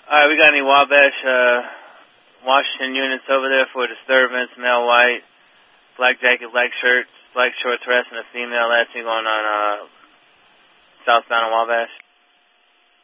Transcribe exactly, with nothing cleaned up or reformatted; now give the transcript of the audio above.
Alright, we got any Wabash, uh, Washington units over there for disturbance, male white, black jacket, black shirt, black shorts, harassing a female, that's going on, uh, southbound of Wabash?